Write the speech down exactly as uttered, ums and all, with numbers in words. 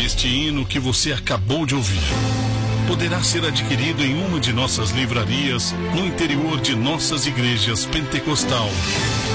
Este hino que você acabou de ouvir poderá ser adquirido em uma de nossas livrarias no interior de nossas igrejas pentecostal.